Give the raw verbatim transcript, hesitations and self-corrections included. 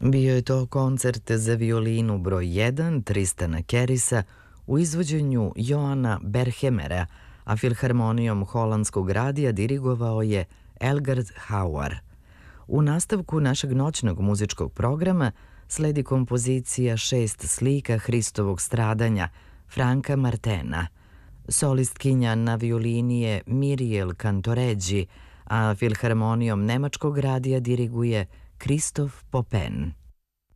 Bio je to koncert za violinu broj jedan Tristana Kerisa u izvođenju Joana Berhemera, a Filharmonijom Holandskog radija dirigovao je Elgard Hauer. U nastavku našeg noćnog muzičkog programa sledi kompozicija Šest slika Hristovog stradanja Franka Martena. Solistkinja na violini je Miriel Cantoreggi, a Filharmonijom Nemačkog radija diriguje Christoph Poppen.